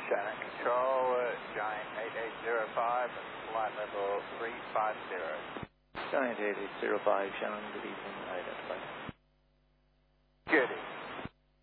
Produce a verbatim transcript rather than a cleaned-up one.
Shannon Control, uh, Giant eight eight zero five, flight level three five zero. Giant eight eight zero five, Shannon, good evening. I